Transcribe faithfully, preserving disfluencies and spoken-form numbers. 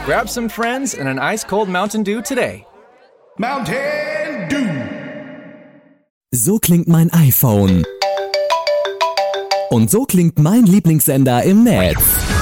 Grab some friends and an ice-cold Mountain Dew today. Mountain Dew. So klingt mein iPhone. Und so klingt mein Lieblingssender im Netz.